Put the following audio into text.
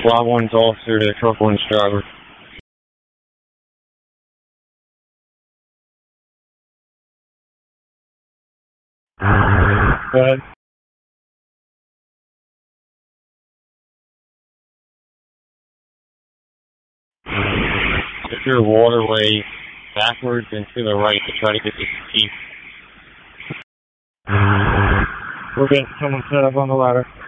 Block 1's officer to truck 1's driver. Go ahead. If your waterway backwards and to the right to try to get to the chief. We're getting someone set up on the ladder.